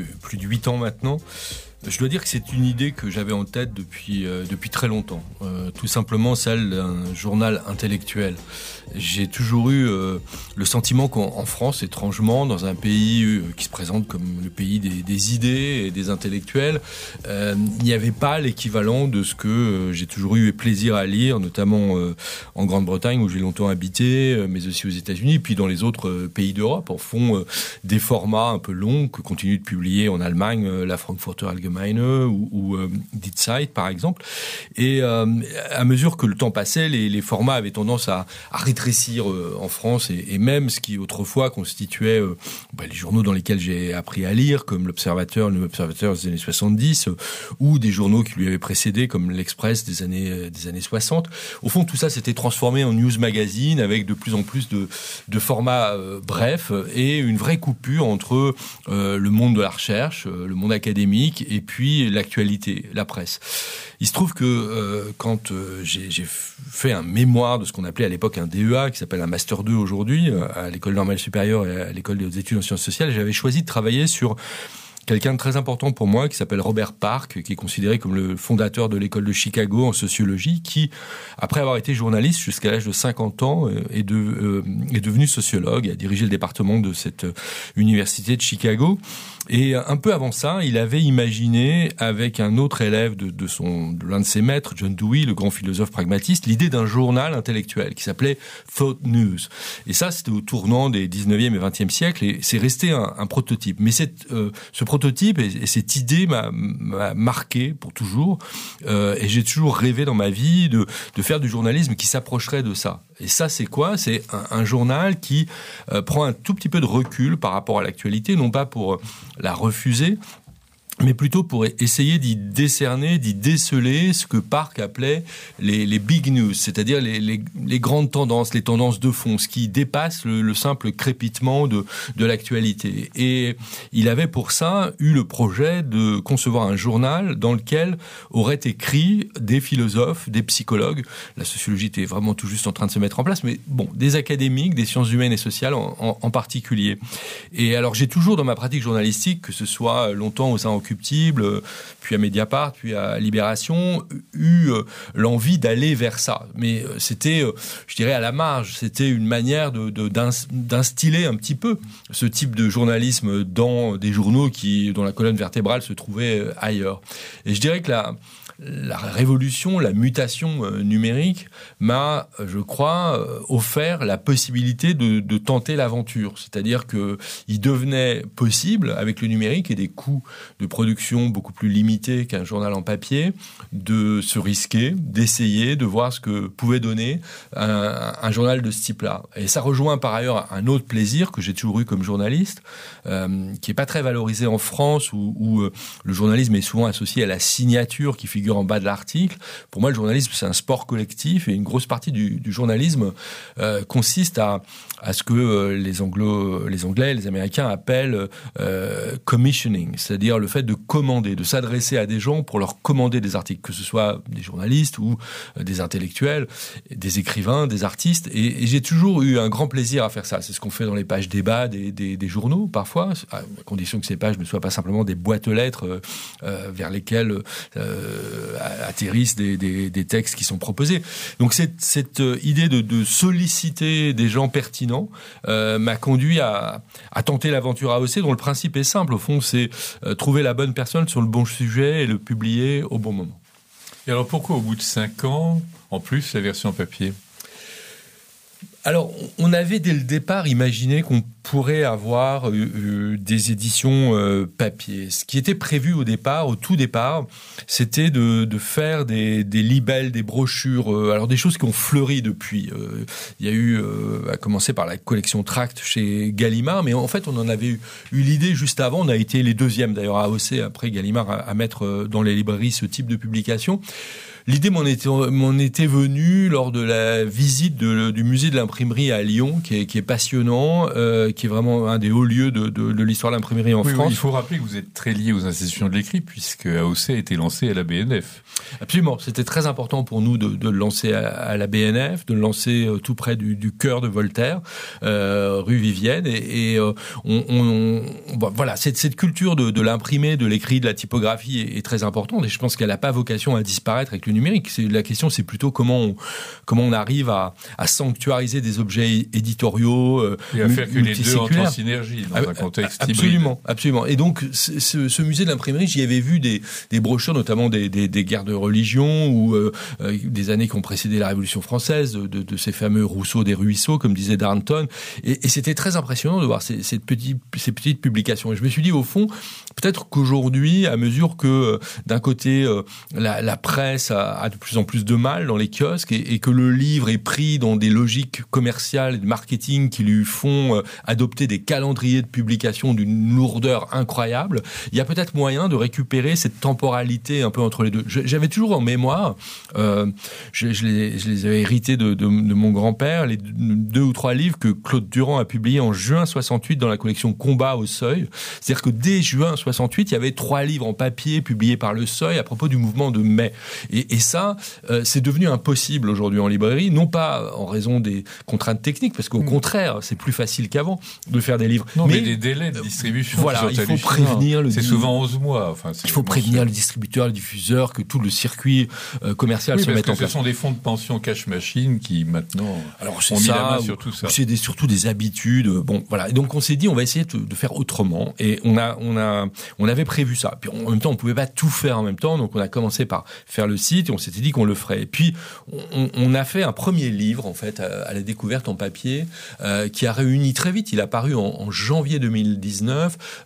plus de 8 ans maintenant. Je dois dire que c'est une idée que j'avais en tête depuis très longtemps. Tout simplement celle d'un journal intellectuel. J'ai toujours eu le sentiment qu'en France, étrangement, dans un pays qui se présente comme le pays des idées et des intellectuels, il n'y avait pas l'équivalent de ce que j'ai toujours eu plaisir à lire, notamment en Grande-Bretagne où j'ai longtemps habité, mais aussi aux États-Unis, puis dans les autres pays d'Europe, en font des formats un peu longs que continue de publier en Allemagne la Frankfurter Allgemeine ou Die Zeit par exemple. Et à mesure que le temps passait, les formats avaient tendance à rétrécir en France et même ce qui autrefois constituait les journaux dans lesquels j'ai appris à lire, comme l'Observateur, le Observateur des années 70, ou des journaux qui lui avaient précédé, comme l'Express des années 60. Au fond, tout ça s'était transformé en news magazine avec de plus en plus de formats brefs et une vraie coupure entre le monde de la recherche, le monde académique et puis l'actualité, la presse. Il se trouve que quand j'ai fait un mémoire de ce qu'on appelait à l'époque un DEA, qui s'appelle un Master 2 aujourd'hui, à l'École normale supérieure et à l'École des études en sciences sociales, j'avais choisi de travailler sur quelqu'un de très important pour moi qui s'appelle Robert Park, qui est considéré comme le fondateur de l'école de Chicago en sociologie, qui, après avoir été journaliste jusqu'à l'âge de 50 ans, est devenu sociologue, a dirigé le département de cette université de Chicago. Et un peu avant ça, il avait imaginé, avec un autre élève de l'un de ses maîtres, John Dewey, le grand philosophe pragmatiste, l'idée d'un journal intellectuel qui s'appelait Thought News. Et ça, c'était au tournant des 19e et 20e siècles, et c'est resté un prototype. Mais ce prototype et cette idée m'a marqué pour toujours, et j'ai toujours rêvé dans ma vie de faire du journalisme qui s'approcherait de ça. Et ça, c'est quoi ? C'est un journal qui prend un tout petit peu de recul par rapport à l'actualité, non pas pour la refuser, mais plutôt pour essayer d'y décerner, d'y déceler ce que Park appelait les big news, c'est-à-dire les grandes tendances, les tendances de fond, ce qui dépasse le simple crépitement de l'actualité. Et il avait pour ça eu le projet de concevoir un journal dans lequel auraient écrit des philosophes, des psychologues. La sociologie était vraiment tout juste en train de se mettre en place, mais bon, des académiques, des sciences humaines et sociales en particulier. Et alors j'ai toujours dans ma pratique journalistique, que ce soit longtemps aux Inrecuptibles, puis à Mediapart, puis à Libération, eu l'envie d'aller vers ça. Mais c'était, je dirais, à la marge. C'était une manière d'instiller un petit peu ce type de journalisme dans des journaux dont la colonne vertébrale se trouvait ailleurs. Et je dirais que la révolution, la mutation numérique m'a, je crois, offert la possibilité de tenter l'aventure. C'est-à-dire qu'il devenait possible, avec le numérique et des coûts de production beaucoup plus limités qu'un journal en papier, de se risquer, d'essayer, de voir ce que pouvait donner un journal de ce type-là. Et ça rejoint par ailleurs un autre plaisir que j'ai toujours eu comme journaliste, qui n'est pas très valorisé en France, où le journalisme est souvent associé à la signature qui figure en bas de l'article. Pour moi, le journalisme, c'est un sport collectif et une grosse partie du journalisme consiste à ce que les Anglais, les Américains appellent commissioning, c'est-à-dire le fait de commander, de s'adresser à des gens pour leur commander des articles, que ce soit des journalistes ou des intellectuels, des écrivains, des artistes. Et j'ai toujours eu un grand plaisir à faire ça. C'est ce qu'on fait dans les pages débat des journaux, parfois, à condition que ces pages ne soient pas simplement des boîtes aux lettres vers lesquelles atterrissent des textes qui sont proposés. Donc cette idée de solliciter des gens pertinents m'a conduit à tenter l'aventure AOC, dont le principe est simple. Au fond, c'est trouver la bonne personne sur le bon sujet et le publier au bon moment. Et alors pourquoi au bout de 5 ans, en plus, la version papier ? Alors, on avait dès le départ imaginé qu'on pourrait avoir des éditions papier. Ce qui était prévu au tout départ, c'était de faire des libelles, des brochures, alors des choses qui ont fleuri depuis. Il y a eu, à commencer par la collection Tract chez Gallimard, mais en fait, on en avait eu l'idée juste avant. On a été les deuxièmes, d'ailleurs, à AOC, après Gallimard, à mettre dans les librairies ce type de publication. L'idée m'en était venue lors de la visite du musée de l'imprimerie à Lyon, qui est passionnant, qui est vraiment un des hauts lieux de l'histoire de l'imprimerie en France. Oui, il faut rappeler que vous êtes très lié aux institutions de l'écrit, puisque AOC a été lancé à la BNF. Absolument, c'était très important pour nous de le lancer à la BNF, de le lancer tout près du cœur de Voltaire, rue Vivienne, voilà, cette culture de l'imprimé, de l'écrit, de la typographie est très importante, et je pense qu'elle n'a pas vocation à disparaître avec le numérique. La question, c'est plutôt comment on arrive à sanctuariser des objets éditoriaux et à faire que les deux entrent en synergie dans un contexte hybride. Absolument. Et donc, ce musée de l'imprimerie, j'y avais vu des brochures, notamment des guerres de religion ou des années qui ont précédé la Révolution française, de ces fameux Rousseau des ruisseaux, comme disait Darnton. Et c'était très impressionnant de voir ces petites publications. Et je me suis dit, au fond, peut-être qu'aujourd'hui, à mesure que d'un côté la presse a de plus en plus de mal dans les kiosques et que le livre est pris dans des logiques commerciales et de marketing qui lui font adopter des calendriers de publication d'une lourdeur incroyable, il y a peut-être moyen de récupérer cette temporalité un peu entre les deux. J'avais toujours en mémoire, je les avais hérités de mon grand-père, les 2 ou 3 livres que Claude Durand a publiés en juin 68 dans la collection Combat au Seuil. C'est-à-dire que dès juin 68, il y avait 3 livres en papier publiés par le Seuil à propos du mouvement de mai. Et ça, c'est devenu impossible aujourd'hui en librairie, non pas en raison des contraintes techniques, parce qu'au contraire, c'est plus facile qu'avant de faire des livres. Non, mais des délais de distribution. Voilà, il faut prévenir c'est souvent 11 mois. Enfin, il faut prévenir le distributeur, le diffuseur, que tout le circuit commercial se mette en place. Ce sont des fonds de pension cash machine qui maintenant ont mis la main sur tout ça. C'est surtout des habitudes. Bon, voilà. Et donc on s'est dit, on va essayer de faire autrement. Et on avait prévu ça. Puis en même temps, on pouvait pas tout faire en même temps. Donc on a commencé par faire le site et on s'était dit qu'on le ferait. Et puis on a fait un premier livre en fait à la découverte en papier qui a réuni très vite. Il a paru en janvier 2019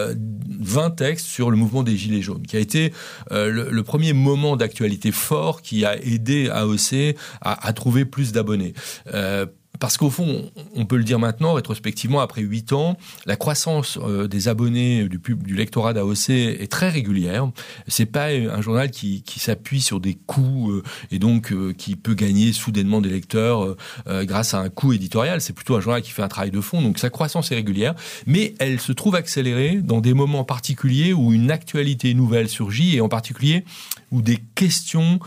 20 textes sur le mouvement des Gilets jaunes, qui a été le premier moment d'actualité fort qui a aidé AOC à trouver plus d'abonnés. Parce qu'au fond, on peut le dire maintenant, rétrospectivement, après 8 ans, la croissance des abonnés du lectorat d'AOC est très régulière. C'est pas un journal qui s'appuie sur des coûts et donc qui peut gagner soudainement des lecteurs grâce à un coût éditorial. C'est plutôt un journal qui fait un travail de fond. Donc sa croissance est régulière, mais elle se trouve accélérée dans des moments particuliers où une actualité nouvelle surgit et en particulier où des questions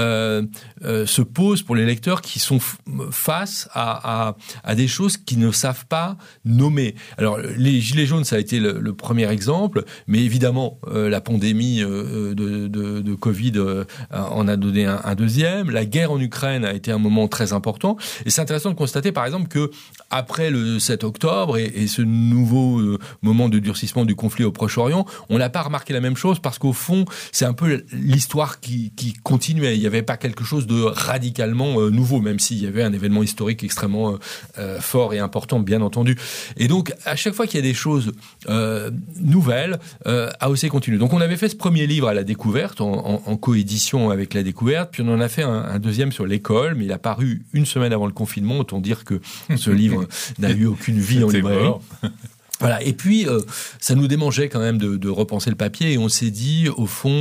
se posent pour les lecteurs qui sont face à des choses qu'ils ne savent pas nommer. Alors, les Gilets jaunes, ça a été le premier exemple, mais évidemment, la pandémie de Covid en a donné un deuxième. La guerre en Ukraine a été un moment très important. Et c'est intéressant de constater, par exemple, que après le 7 octobre et ce nouveau moment de durcissement du conflit au Proche-Orient, on n'a pas remarqué la même chose parce qu'au fond, c'est un peu l'histoire qui continuait. Il n'y avait pas quelque chose de radicalement nouveau, même s'il y avait un événement historique extrêmement fort et important, bien entendu. Et donc, à chaque fois qu'il y a des choses nouvelles, AOC continue. Donc, on avait fait ce premier livre à la découverte, en coédition avec la découverte, puis on en a fait un deuxième sur l'école, mais il a paru une semaine avant le confinement, autant dire que ce livre n'a eu aucune vie en librairie. Voilà. Et puis, ça nous démangeait quand même de repenser le papier et on s'est dit, au fond,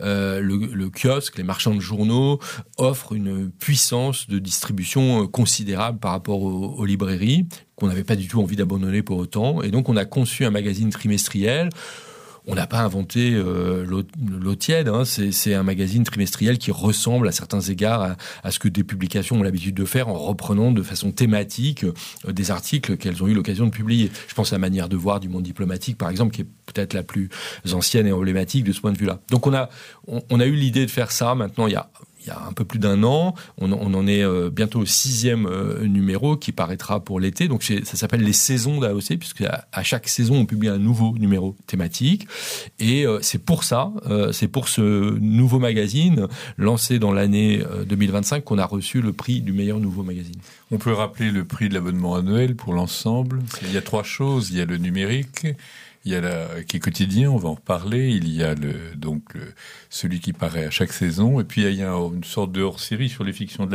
le kiosque, les marchands de journaux offrent une puissance de distribution considérable par rapport aux librairies qu'on n'avait pas du tout envie d'abandonner pour autant. Et donc, on a conçu un magazine trimestriel. On n'a pas inventé l'eau tiède, hein. C'est un magazine trimestriel qui ressemble à certains égards à ce que des publications ont l'habitude de faire en reprenant de façon thématique des articles qu'elles ont eu l'occasion de publier. Je pense à la manière de voir du Monde diplomatique, par exemple, qui est peut-être la plus ancienne et emblématique de ce point de vue-là. Donc on a eu l'idée de faire ça maintenant il y a un peu plus d'un an. On en est bientôt au 6e numéro qui paraîtra pour l'été. Donc ça s'appelle les saisons d'AOC, puisque à chaque saison, on publie un nouveau numéro thématique. Et c'est pour ça, c'est pour ce nouveau magazine lancé dans l'année 2025 qu'on a reçu le prix du meilleur nouveau magazine. On peut rappeler le prix de l'abonnement annuel pour l'ensemble. Il y a 3 choses. Il y a le numérique, il y a qui est quotidien, on va en reparler. Il y a celui qui paraît à chaque saison. Et puis il y a une sorte de hors-série sur les fictions de l'année.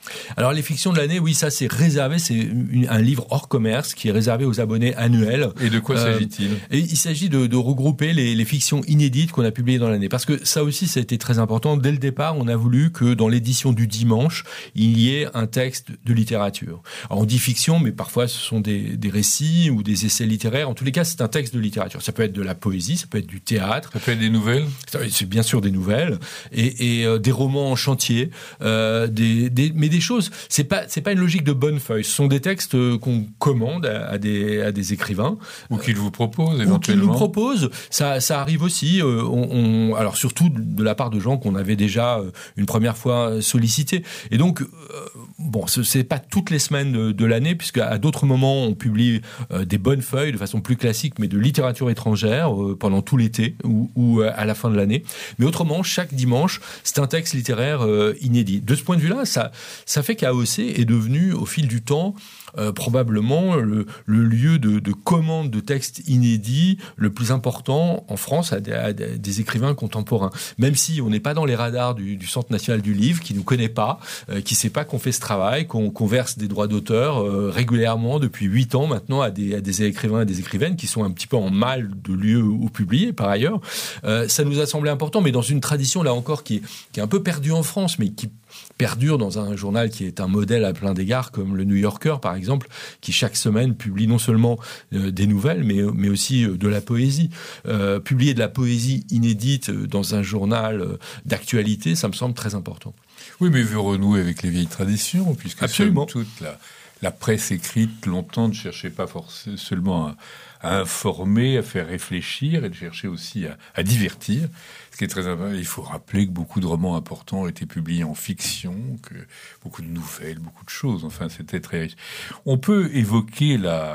Alors les fictions de l'année, oui, ça c'est réservé, c'est un livre hors commerce qui est réservé aux abonnés annuels. Et de quoi s'agit-il ? Et il s'agit de regrouper les fictions inédites qu'on a publiées dans l'année. Parce que ça aussi, ça a été très important. Dès le départ, on a voulu que dans l'édition du dimanche, il y ait un texte de littérature. Alors on dit fiction, mais parfois ce sont des récits ou des essais littéraires. En tous les cas, c'est un texte de littérature. Ça peut être de la poésie, ça peut être du théâtre. Ça peut être des nouvelles ? C'est bien sûr des nouvelles et des romans en chantier, mais des choses. C'est pas une logique de bonne feuille. Ce sont des textes qu'on commande à des écrivains ou qu'ils vous proposent éventuellement. Ou qu'ils nous proposent. Ça arrive aussi. Alors surtout de la part de gens qu'on avait déjà une première fois sollicités. Et donc bon, c'est pas toutes les semaines de l'année, puisque à d'autres moments on publie des bonnes feuilles de façon plus classique, mais de littérature étrangère pendant tout l'été ou à la fin de l'année. Mais autrement, chaque dimanche, c'est un texte littéraire inédit. De ce point de vue-là, ça fait qu'AOC est devenu, au fil du temps, probablement le lieu de commande de textes inédits le plus important en France à des écrivains contemporains. Même si on n'est pas dans les radars du Centre national du livre, qui nous connaît pas, qui sait pas qu'on fait ce travail, qu'on verse des droits d'auteur régulièrement depuis 8 ans maintenant à des écrivains et des écrivaines qui sont un petit peu en mal de lieu où publier par ailleurs. Ça nous a semblé important, mais dans une tradition là encore qui est un peu perdue en France, mais qui perdure dans un journal qui est un modèle à plein d'égards, comme le New Yorker par exemple, qui chaque semaine publie non seulement des nouvelles, mais aussi de la poésie. Publier de la poésie inédite dans un journal d'actualité, ça me semble très important. Oui, mais veut renouer avec les vieilles traditions, puisque absolument toute la presse écrite longtemps ne cherchait pas seulement à informer, à faire réfléchir, et de chercher aussi à divertir. Ce qui est très important. Il faut rappeler que beaucoup de romans importants ont été publiés en fiction, que beaucoup de nouvelles, beaucoup de choses. Enfin, c'était très riche. On peut évoquer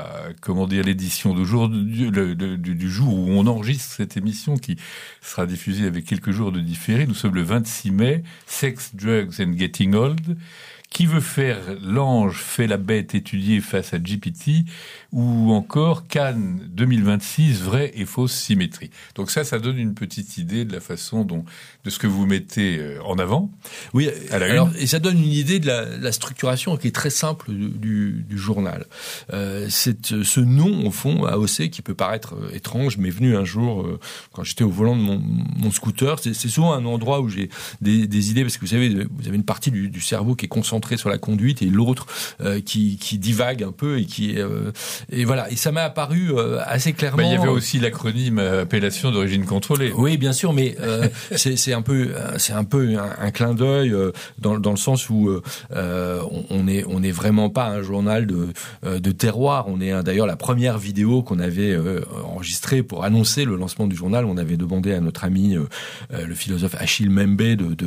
l'édition du jour où on enregistre cette émission qui sera diffusée avec quelques jours de différé. Nous sommes le 26 mai. Sex, Drugs and Getting Old. Qui veut faire l'ange fait la bête étudiée face à GPT, ou encore Cannes 2026, vraie et fausse symétrie. Donc ça donne une petite idée de la façon de ce que vous mettez en avant. Oui, et ça donne une idée de la structuration qui est très simple du journal. Ce nom, au fond, AOC, qui peut paraître étrange, m'est venu un jour quand j'étais au volant de mon scooter. C'est souvent un endroit où j'ai des idées, parce que vous avez une partie du cerveau qui est concentrée sur la conduite et l'autre qui divague un peu et voilà. Et ça m'a apparu assez clairement. Il y avait aussi l'acronyme appellation d'origine contrôlée. Oui, bien sûr, mais c'est un peu un clin d'œil dans le sens où on est vraiment pas un journal de terroir. On est d'ailleurs la première vidéo qu'on avait enregistrée pour annoncer le lancement du journal. On avait demandé à notre ami le philosophe Achille Mbembe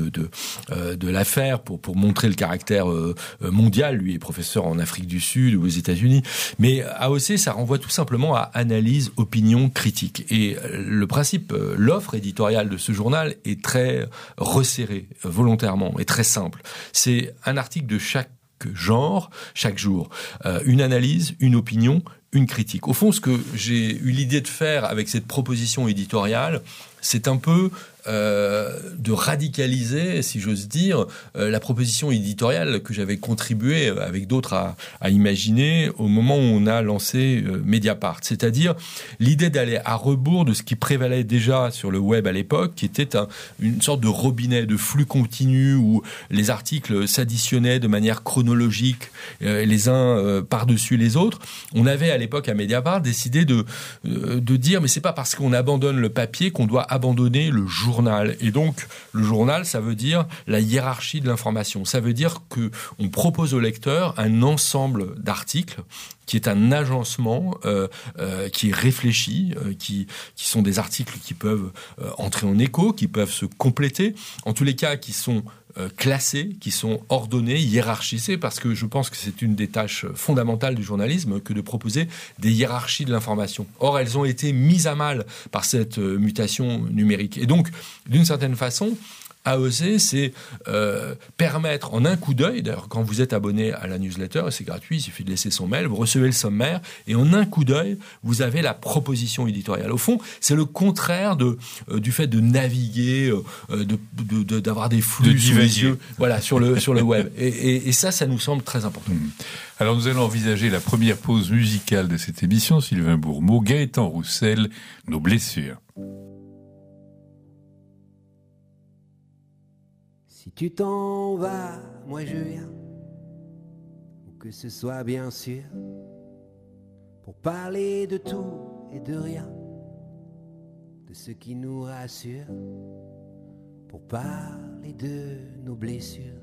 de la faire pour montrer le caractère mondial. Lui est professeur en Afrique du Sud ou aux États-Unis. Mais AOC, ça renvoie tout simplement à analyse, opinion, critique. Et le principe, l'offre éditoriale de ce journal est très resserrée, volontairement, et très simple. C'est un article de chaque genre, chaque jour. Une analyse, une opinion, une critique. Au fond, ce que j'ai eu l'idée de faire avec cette proposition éditoriale, c'est un peu de radicaliser, si j'ose dire, la proposition éditoriale que j'avais contribué avec d'autres à imaginer au moment où on a lancé Mediapart. C'est-à-dire l'idée d'aller à rebours de ce qui prévalait déjà sur le web à l'époque, qui était une sorte de robinet, de flux continu où les articles s'additionnaient de manière chronologique, les uns par-dessus les autres. On avait à l'époque à Mediapart décidé de dire mais c'est pas parce qu'on abandonne le papier qu'on doit abandonner le journal. Et donc, le journal, ça veut dire la hiérarchie de l'information. Ça veut dire qu'on propose au lecteur un ensemble d'articles qui est un agencement qui est réfléchi, qui sont des articles qui peuvent entrer en écho, qui peuvent se compléter, en tous les cas qui sont classés, qui sont ordonnés, hiérarchisés, parce que je pense que c'est une des tâches fondamentales du journalisme que de proposer des hiérarchies de l'information. Or, elles ont été mises à mal par cette mutation numérique. Et donc, d'une certaine façon, AEC, c'est permettre en un coup d'œil, d'ailleurs quand vous êtes abonné à la newsletter, et c'est gratuit, il suffit de laisser son mail, vous recevez le sommaire, et en un coup d'œil, vous avez la proposition éditoriale. Au fond, c'est le contraire du fait de naviguer, d'avoir des flux sous les yeux, voilà, sur le web. Et ça nous semble très important. Alors nous allons envisager la première pause musicale de cette émission. Sylvain Bourmeau, Gaëtan Roussel, Nos blessures. Si tu t'en vas, moi je viens, ou que ce soit bien sûr, pour parler de tout et de rien, de ce qui nous rassure, pour parler de nos blessures,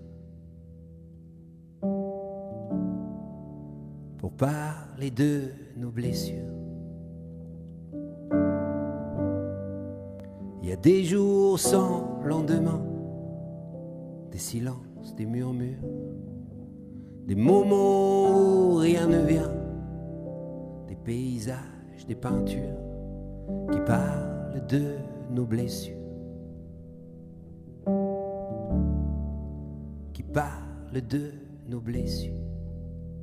pour parler de nos blessures. Il y a des jours sans lendemain, des silences, des murmures, des moments où rien ne vient, des paysages, des peintures qui parlent de nos blessures, qui parlent de nos blessures.